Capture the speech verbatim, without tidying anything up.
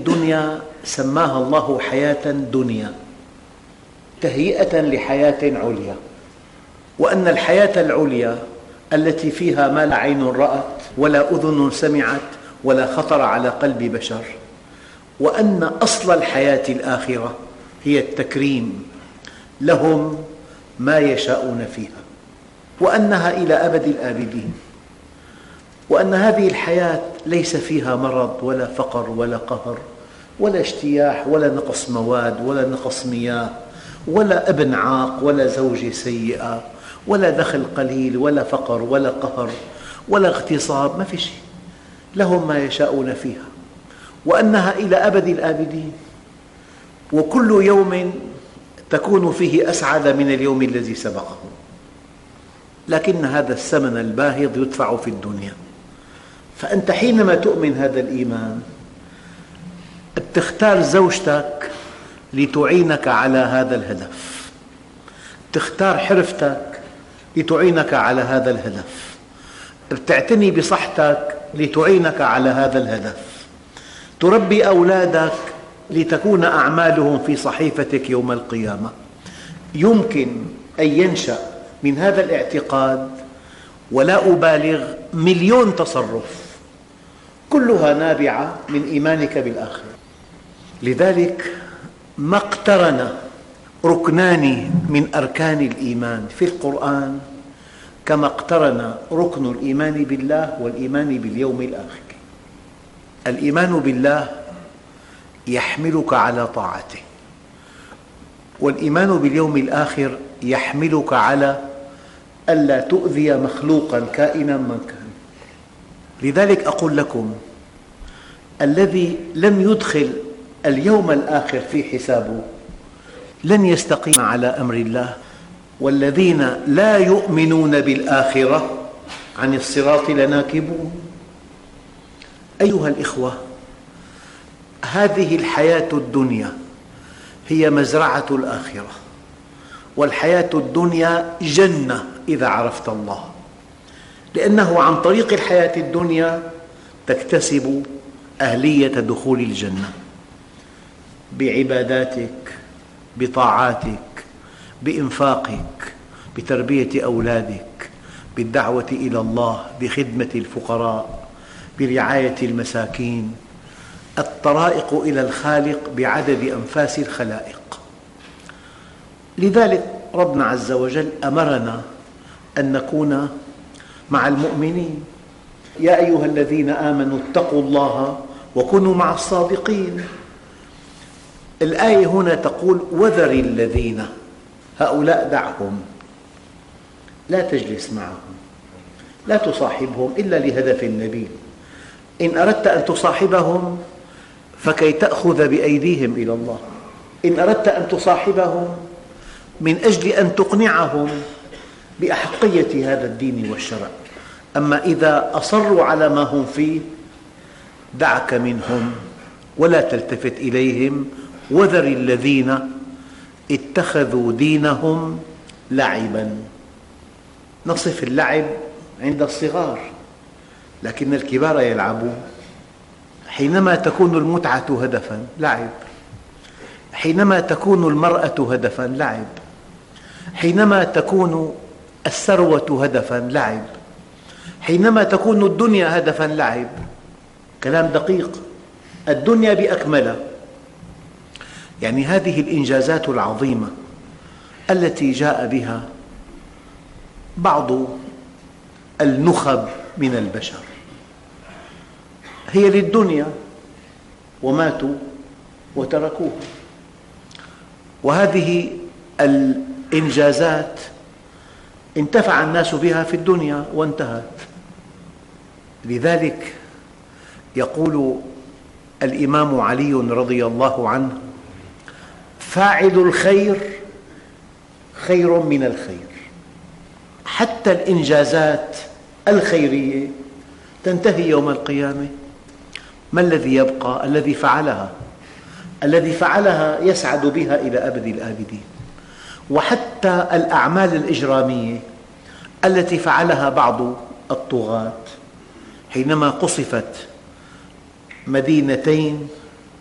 الدنيا سماها الله حياة دنيا تهيئة لحياة عليا، وأن الحياة العليا التي فيها ما لا عين رأت ولا أذن سمعت ولا خطر على قلب بشر، وأن أصل الحياة الآخرة هي التكريم، لهم ما يشاءون فيها، وأنها إلى أبد الآبدين، وأن هذه الحياة ليس فيها مرض ولا فقر ولا قهر ولا اجتياح ولا نقص مواد ولا نقص مياه ولا ابن عاق ولا زوجة سيئة ولا دخل قليل ولا فقر ولا قهر ولا اغتصاب، ما في شيء، لهم ما يشاءون فيها، وأنها إلى أبد الآبدين، وكل يوم تكون فيه أسعد من اليوم الذي سبقه. لكن هذا الثمن الباهظ يدفع في الدنيا. فأنت حينما تؤمن هذا الإيمان تختار زوجتك لتعينك على هذا الهدف، تختار حرفتك لتعينك على هذا الهدف، بتعتني بصحتك لتعينك على هذا الهدف، تربي أولادك لتكون أعمالهم في صحيفتك يوم القيامة. يمكن أن ينشأ من هذا الاعتقاد، ولا أبالغ، مليون تصرف كلها نابعة من إيمانك بالآخرة. لذلك ما اقترن ركنان من أركان الإيمان في القرآن كما اقترن ركن الإيمان بالله والإيمان باليوم الآخر. الإيمان بالله يحملك على طاعته، والإيمان باليوم الآخر يحملك على ألا تؤذي مخلوقا كائنا من كان. لذلك أقول لكم، الذي لم يدخل اليوم الآخر في حسابه لن يستقيم على أمر الله، والذين لا يؤمنون بالآخرة عن الصراط لناكبون. أيها الإخوة، هذه الحياة الدنيا هي مزرعة الآخرة، والحياة الدنيا جنة إذا عرفت الله، لأنه عن طريق الحياة الدنيا تكتسب أهلية دخول الجنة، بعباداتك، بطاعاتك، بإنفاقك، بتربية أولادك، بالدعوة إلى الله، بخدمة الفقراء، برعاية المساكين، الطرائق إلى الخالق بعدد أنفاس الخلائق. لذلك ربنا عز وجل أمرنا أن نكون مع المؤمنين. يا أيها الذين آمنوا اتقوا الله وكونوا مع الصادقين. الآية هنا تقول وذر الذين، هؤلاء دعهم، لا تجلس معهم، لا تصاحبهم إلا لهدف نبيل. إن أردت أن تصاحبهم فكي تأخذ بأيديهم إلى الله، إن أردت أن تصاحبهم من أجل أن تقنعهم بأحقية هذا الدين والشرع. أما إذا أصروا على ما هم فيه دعك منهم ولا تلتفت إليهم. وذر الذين اتخذوا دينهم لعبا. نصف اللعب عند الصغار، لكن الكبار يلعبون. حينما تكون المتعة هدفا لعب، حينما تكون المرأة هدفا لعب، حينما تكون الثروة هدفا لعب، حينما تكون الدنيا هدفا لعب. كلام دقيق. الدنيا بأكملها، يعني هذه الإنجازات العظيمة التي جاء بها بعض النخب من البشر هي للدنيا، وماتوا وتركوها. وهذه الإنجازات انتفع الناس بها في الدنيا وانتهت. لذلك يقول الإمام علي رضي الله عنه: فاعل الخير خير من الخير. حتى الإنجازات الخيرية تنتهي يوم القيامة. ما الذي يبقى؟ الذي فعلها. الذي فعلها يسعد بها إلى أبد الآبدين. وحتى الأعمال الإجرامية التي فعلها بعض الطغاة، حينما قصفت مدينتين